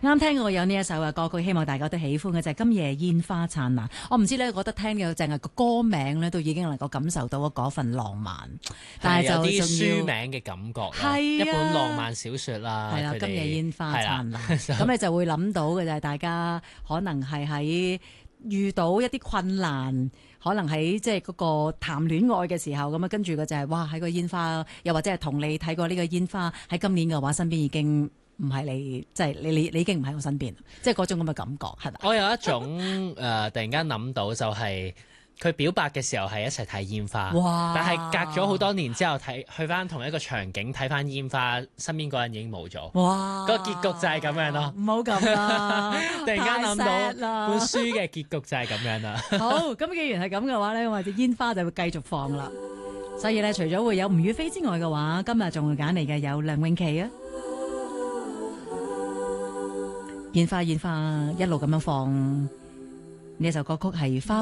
啱聽過有呢一首嘅歌曲，希望大家都喜歡嘅就係《今夜煙花燦爛》。我唔知咧，覺得聽嘅淨係個歌名咧，都已經能夠感受到嗰份浪漫。但係就有啲書名嘅感覺， 係一本浪漫小説啦。 係啦，《今夜煙花燦爛》 咁咁你就會諗到嘅就係大家可能係喺遇到一啲困難，可能喺即係嗰個談戀愛嘅時候咁啊，跟住嘅就係哇喺個煙花，又或者係同你睇過呢個煙花喺今年嘅話，身邊已經唔係你，即係你已經唔喺我身邊，即係嗰種咁嘅感覺係咪？ 我有一種突然間諗到就係佢表白嘅時候係一齊睇煙花， 哇！ 但係隔咗好多年之後去翻同一個場景睇翻煙花，身邊嗰人已經冇咗。 哇！ 個結局就係咁樣咯。 唔好咁啦， 突然間諗太 sad 到啦本書嘅結局就係咁樣啦。 好，咁既然係咁嘅話咧，我哋煙花就會繼續放啦。所以咧，除咗會有吳雨霏之外嘅話，今日仲會揀嚟嘅有梁詠琪啊。煙花煙花一路咁樣放，呢首歌曲係花。